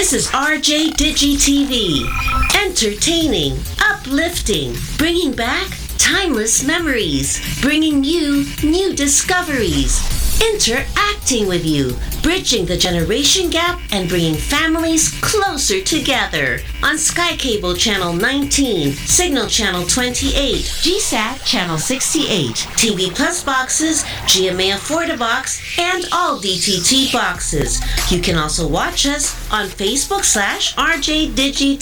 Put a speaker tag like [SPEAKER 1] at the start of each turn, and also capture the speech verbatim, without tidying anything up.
[SPEAKER 1] This is R J Digi T V. Entertaining, uplifting, bringing back timeless memories, bringing you new discoveries, interacting with you, bridging the generation gap and bringing families closer together. On Sky Cable Channel nineteen, Signal Channel twenty-eight, G SAT Channel sixty-eight, T V Plus boxes, G M A Affordabox, and all D T T boxes. You can also watch us on Facebook slash R J Digi